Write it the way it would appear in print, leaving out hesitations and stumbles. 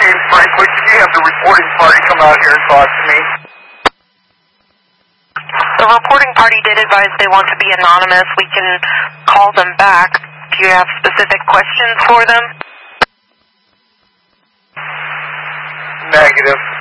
name's Franklin. Can you have the reporting party come out here and talk to me? The reporting party did advise they want to be anonymous. We can call them back. Do you have specific questions for them? Negative.